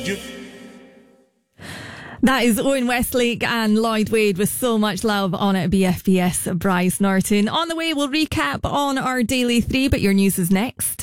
That is Owen Westlake and Lloyd Wade with So Much Love on it. BFBS Bryce Norton. On the way, we'll recap on our Daily 3, but your news is next.